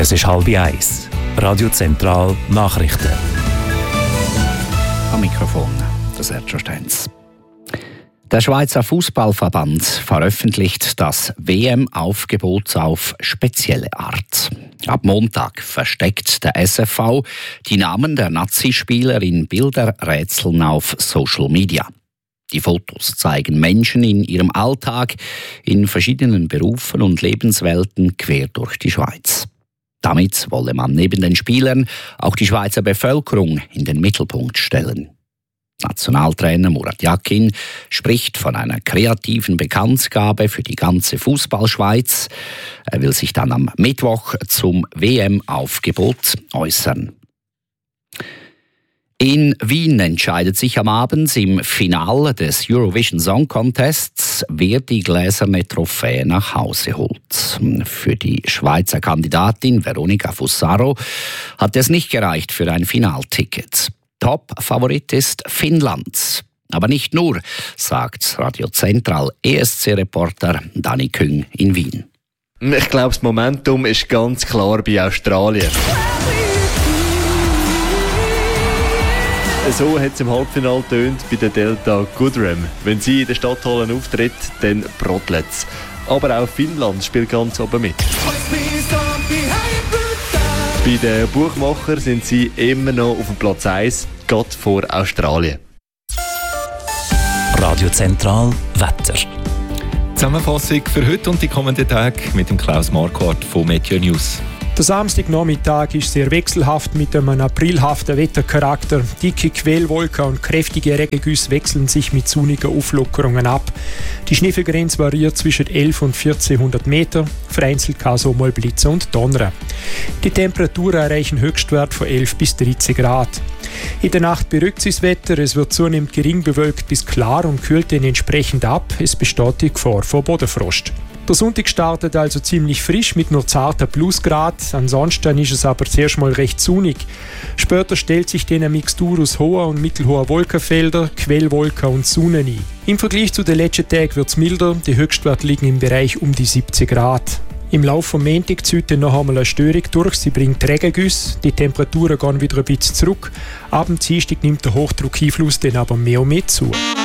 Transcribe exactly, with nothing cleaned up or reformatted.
Es ist halb eins. Radio Zentral Nachrichten. Am Mikrofon, der Sergio Stenz. Der Schweizer Fußballverband veröffentlicht das W M-Aufgebot auf spezielle Art. Ab Montag versteckt der S F V die Namen der Nazi-Spieler in Bilderrätseln auf Social Media. Die Fotos zeigen Menschen in ihrem Alltag in verschiedenen Berufen und Lebenswelten quer durch die Schweiz. Damit wolle man neben den Spielern auch die Schweizer Bevölkerung in den Mittelpunkt stellen. Nationaltrainer Murat Yakin spricht von einer kreativen Bekanntgabe für die ganze Fußballschweiz. Er will sich dann am Mittwoch zum W M-Aufgebot äußern. In Wien entscheidet sich am Abend im Finale des Eurovision Song Contests, wer die gläserne Trophäe nach Hause holt. Für die Schweizer Kandidatin Veronica Fussaro hat es nicht gereicht für ein Finalticket. Top-Favorit ist Finnland. Aber nicht nur, sagt Radio Zentral E S C-Reporter Dani Küng in Wien. Ich glaube, das Momentum ist ganz klar bei Australien. So hat es im Halbfinale tönt bei der Delta Goodrem. Wenn sie in der Stadthalle auftritt, dann brodelt es. Aber auch Finnland spielt ganz oben mit. Bei den Buchmachern sind sie immer noch auf dem Platz eins, gerade vor Australien. Radio Zentral Wetter. Zusammenfassung für heute und die kommenden Tage mit dem Klaus Marquardt von Meteo News. Der Samstagnachmittag ist sehr wechselhaft mit einem aprilhaften Wettercharakter. Dicke Quellwolken und kräftige Regengüsse wechseln sich mit sonnigen Auflockerungen ab. Die Schneefallgrenze variiert zwischen elf und vierzehnhundert Meter. Vereinzelt kann es auch mal blitzen und donnern. Die Temperaturen erreichen Höchstwert von elf bis dreizehn Grad. In der Nacht beruhigt sich das Wetter, es wird zunehmend gering bewölkt bis klar und kühlt dann entsprechend ab. Es besteht die Gefahr vor Bodenfrost. Der Sonntag startet also ziemlich frisch mit nur zarten Plusgrad. Ansonsten ist es aber zuerst mal recht sonnig. Später stellt sich dann eine Mixtur aus hoher und mittelhoher Wolkenfelder, Quellwolken und Sonne ein. Im Vergleich zu den letzten Tagen wird es milder. Die Höchstwerte liegen im Bereich um die siebzehn Grad. Im Laufe vom Montag zieht dann noch einmal eine Störung durch. Sie bringt Regengüsse. Die Temperaturen gehen wieder ein bisschen zurück. Ab dem Dienstag nimmt der Hochdruckeinfluss dann aber mehr und mehr zu.